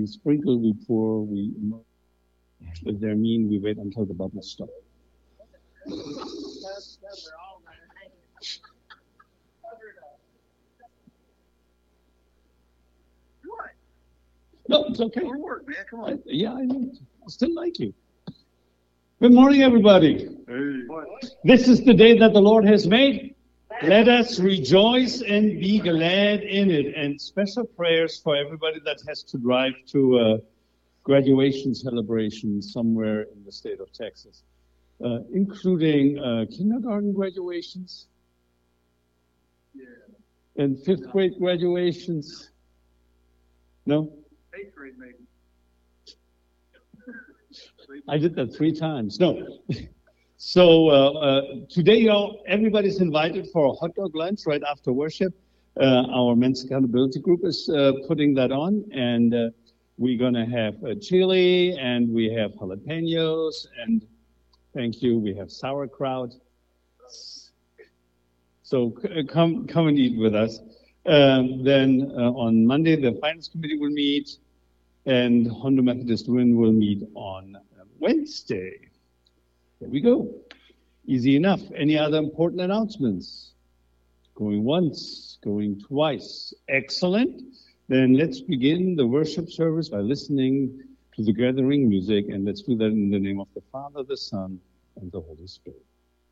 sprinkle, we pour, we immerse. If they're mean, we wait until the bubbles stop. No, it's okay. More work, man. Come on. I still like you. Good morning, everybody. Hey. This is the day that the Lord has made. Let us rejoice and be glad in it. And special prayers for everybody that has to drive to a graduation celebration somewhere in the state of Texas, including kindergarten graduations and fifth grade graduations. No? 8th grade, maybe. I did that 3 times. No. So today, everybody's invited for a hot dog lunch right after worship. Our Men's Accountability Group is putting that on, and we're going to have chili, and we have jalapenos, and thank you, we have sauerkraut. So come and eat with us. Then on Monday, the Finance Committee will meet, and Hondo Methodist Win will meet on Wednesday. There we go. Easy enough. Any other important announcements? Going once, going twice. Excellent. Then let's begin the worship service by listening to the gathering music, and let's do that in the name of the Father, the Son, and the Holy Spirit.